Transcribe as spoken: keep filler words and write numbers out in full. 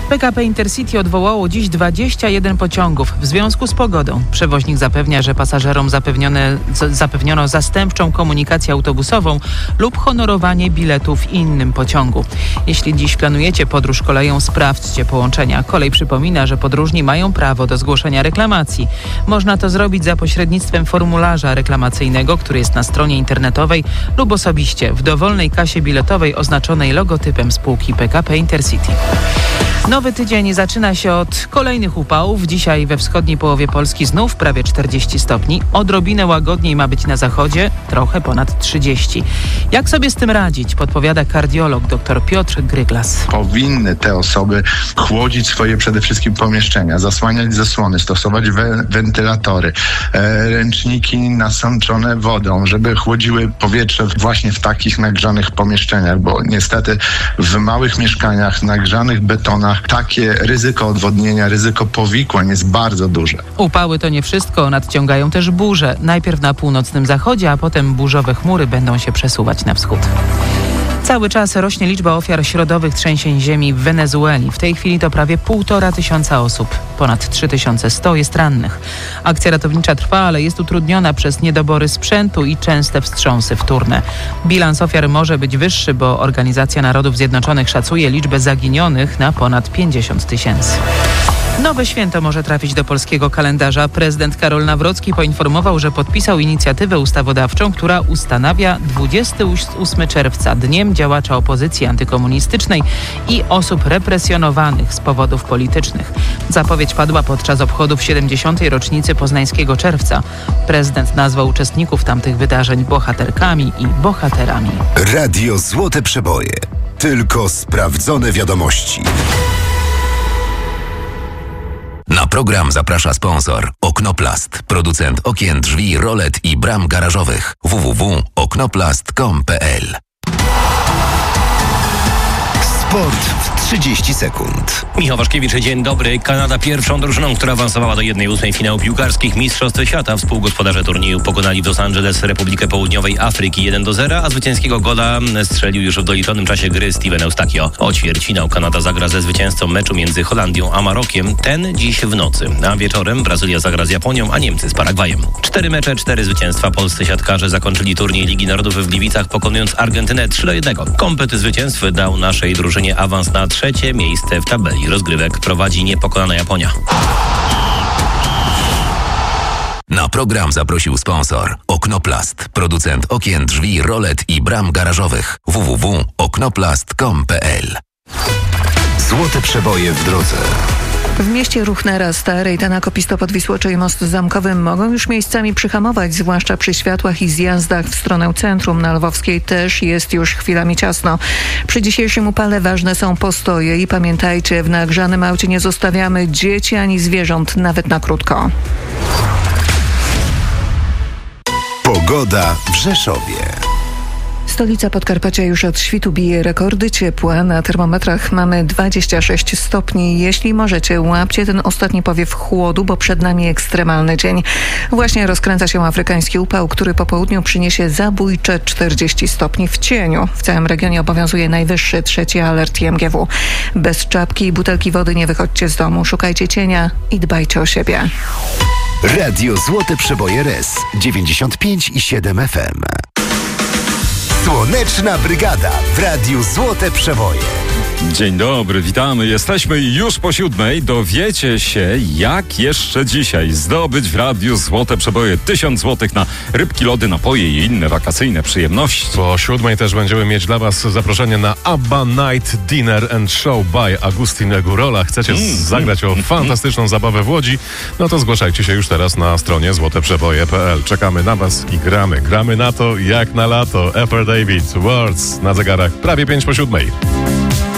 P K P Intercity odwołało dziś dwadzieścia jeden pociągów w związku z pogodą. Przewoźnik zapewnia, że pasażerom zapewnione, z, zapewniono zastępczą komunikację autobusową lub honorowanie biletu w innym pociągu. Jeśli dziś planujecie podróż koleją, sprawdźcie połączenia. Kolej przypomina, że podróżni mają prawo do zgłoszenia reklamacji. Można to zrobić za pośrednictwem formularza reklamacyjnego, który jest na stronie internetowej lub osobiście w dowolnej kasie biletowej oznaczonej logotypem spółki P K P Intercity. Nowy tydzień zaczyna się od kolejnych upałów. Dzisiaj we wschodniej połowie Polski znów prawie czterdzieści stopni. Odrobinę łagodniej ma być na zachodzie, trochę ponad trzydzieści. Jak sobie z tym radzić? Podpowiada kardiolog dr Piotr Gryglas. Powinny te osoby chłodzić swoje przede wszystkim pomieszczenia, zasłaniać zasłony, stosować we, wentylatory, e, ręczniki nasączone wodą, żeby chłodziły powietrze właśnie w takich nagrzanych pomieszczeniach, bo niestety w małych mieszkaniach, nagrzanych betonach takie ryzyko odwodnienia, ryzyko powikłań jest bardzo duże. Upały to nie wszystko, nadciągają też burze. Najpierw na północnym zachodzie, a potem burzowe chmury będą się przesuwać na wschód. Cały czas rośnie liczba ofiar środowych trzęsień ziemi w Wenezueli. W tej chwili to prawie półtora tysiąca osób. Ponad trzy tysiące sto jest rannych. Akcja ratownicza trwa, ale jest utrudniona przez niedobory sprzętu i częste wstrząsy wtórne. Bilans ofiar może być wyższy, bo Organizacja Narodów Zjednoczonych szacuje liczbę zaginionych na ponad pięćdziesiąt tysięcy. Nowe święto może trafić do polskiego kalendarza. Prezydent Karol Nawrocki poinformował, że podpisał inicjatywę ustawodawczą, która ustanawia dwudziestego ósmego czerwca Dniem Działacza Opozycji Antykomunistycznej i osób represjonowanych z powodów politycznych. Zapowiedź padła podczas obchodów siedemdziesiątej rocznicy Poznańskiego Czerwca. Prezydent nazwał uczestników tamtych wydarzeń bohaterkami i bohaterami. Radio Złote Przeboje. Tylko sprawdzone wiadomości. Na program zaprasza sponsor Oknoplast, producent okien, drzwi, rolet i bram garażowych. w w w kropka oknoplast kropka com kropka p l. Sport w trzydzieści sekund. Michał Waszkiewicz, dzień dobry. Kanada pierwszą drużyną, która awansowała do jednej ósmej finału piłkarskich Mistrzostw Świata. Współgospodarze turnieju pokonali w Los Angeles Republikę Południowej Afryki jeden do zera, a zwycięskiego gola strzelił już w doliczonym czasie gry Steven Eustachio. O ćwierćfinał Kanada zagra ze zwycięzcą meczu między Holandią a Marokiem. Ten dziś w nocy. A wieczorem Brazylia zagra z Japonią, a Niemcy z Paragwajem. Cztery mecze, cztery zwycięstwa. Polscy siatkarze zakończyli turniej Ligi Narodów w Gliwicach, pokonując Argentynę trzy do jednego. Komplet zwycięstw dał naszej drużynie awans na trzecie miejsce w tabeli rozgrywek. Prowadzi niepokonana Japonia. Na program zaprosił sponsor Oknoplast, producent okien, drzwi, rolet i bram garażowych. w w w kropka oknoplast kropka com kropka p l. Złote przeboje w drodze. W mieście ruch narasta. Rejtana Kopisto-Podwisłocze i Most Zamkowy mogą już miejscami przyhamować, zwłaszcza przy światłach i zjazdach w stronę centrum. Na Lwowskiej też jest już chwilami ciasno. Przy dzisiejszym upale ważne są postoje i pamiętajcie, w nagrzanym aucie nie zostawiamy dzieci ani zwierząt, nawet na krótko. Pogoda w Rzeszowie. Stolica Podkarpacia już od świtu bije rekordy ciepła. Na termometrach mamy dwadzieścia sześć stopni. Jeśli możecie, łapcie ten ostatni powiew chłodu, bo przed nami ekstremalny dzień. Właśnie rozkręca się afrykański upał, który po południu przyniesie zabójcze czterdzieści stopni w cieniu. W całym regionie obowiązuje najwyższy trzeci alert I M G W. Bez czapki i butelki wody nie wychodźcie z domu. Szukajcie cienia i dbajcie o siebie. Radio Złote Przeboje R E S dziewięćdziesiąt pięć i siedem F M. Słoneczna Brygada w Radiu Złote Przeboje. Dzień dobry, witamy. Jesteśmy już po siódmej. Dowiecie się, jak jeszcze dzisiaj zdobyć w Radiu Złote Przeboje tysiąc złotych na rybki, lody, napoje i inne wakacyjne przyjemności. Po siódmej też będziemy mieć dla was zaproszenie na ABBA Night Dinner and Show by Agustin Gurola. Chcecie mm. zagrać o fantastyczną zabawę w Łodzi? No to zgłaszajcie się już teraz na stronie złote przeboje kropka p l. Czekamy na was i gramy. Gramy na to jak na lato. Ever David, Words na zegarach prawie pięć po siódmej.